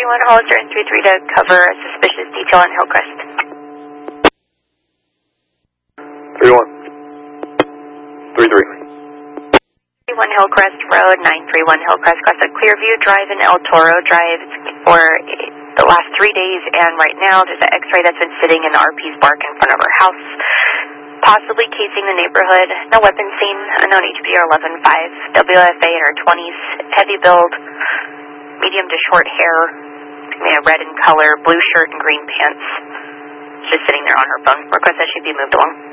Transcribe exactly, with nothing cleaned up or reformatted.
three one Hollister and three three to cover a suspicious detail on Hillcrest. three one. three three. three one Hillcrest Road, nine three one Hillcrest, across a Clearview Drive and El Toro Drive for the last three days, and right now there's an X-ray that's been sitting in R P's bark in front of our house, possibly casing the neighborhood. No weapon seen, unknown H P R eleven five, W F A in her twenties, heavy build, medium to short hair, you know, red in color, blue shirt and green pants. Just sitting there on her phone. Request that she be moved along.